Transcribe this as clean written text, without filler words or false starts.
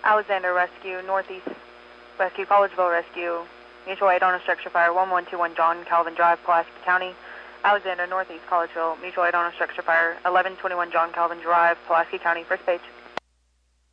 Alexander Rescue, Northeast Rescue, Collegeville Rescue, mutual aid owner structure fire, 1121 John Calvin Drive, Pulaski County. Alexander, Northeast Collegeville, mutual aid owner structure fire, 1121 John Calvin Drive, Pulaski County, first page.